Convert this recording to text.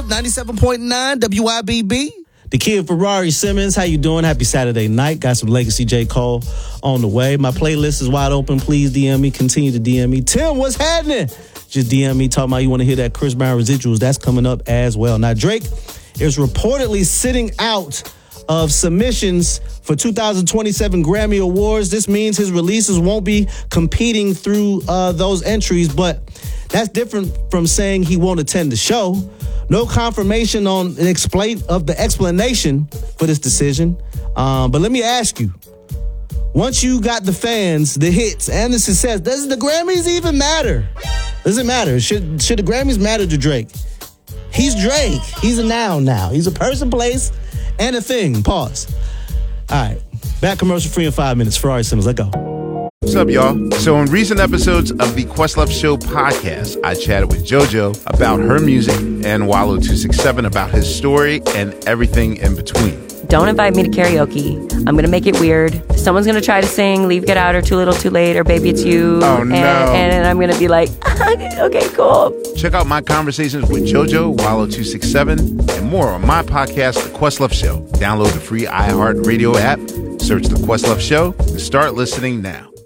97.9 WIBB. The Kid Ferrari Simmons, how you doing? Happy Saturday night. Got some Legacy J. Cole on the way. My playlist is wide open. Please DM me. Continue to DM me. Tim, what's happening? Just DM me talking about you want to hear that Chris Brown Residuals. That's coming up as well. Now, Drake is reportedly sitting out of submissions for 2027 Grammy Awards. This means his releases won't be competing through those entries, but that's different from saying he won't attend the show. No confirmation on the explanation for this decision. But let me ask you, once you got the fans, the hits, and the success, does the Grammys even matter? Does it matter? Should the Grammys matter to Drake? He's Drake. He's a noun now. He's a person, place, and a thing. Pause. All right. Back commercial free in 5 minutes. Ferrari Simmons, let's go. What's up, y'all? So in recent episodes of the Questlove Show podcast, I chatted with JoJo about her music and Wallo267 about his story and everything in between. Don't invite me to karaoke. I'm going to make it weird. Someone's going to try to sing Leave, Get Out, or Too Little, Too Late, or Baby It's You. Oh, no. And I'm going to be like, okay, cool. Check out my conversations with JoJo, Wallo267, and more on my podcast, The Questlove Show. Download the free iHeartRadio app, search The Questlove Show, and start listening now.